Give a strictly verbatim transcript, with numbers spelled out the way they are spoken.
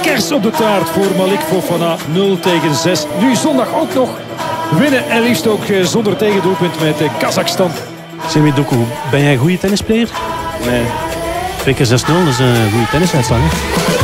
kers op de taart voor Malik Fofana. nul tegen zes. Nu zondag ook nog winnen en liefst ook zonder tegendoelpunt met Kazachstan. Semi Doku, ben jij een goede tennisspeler? Nee. Twee keer zes nul, dat is een goede tennisuitslag.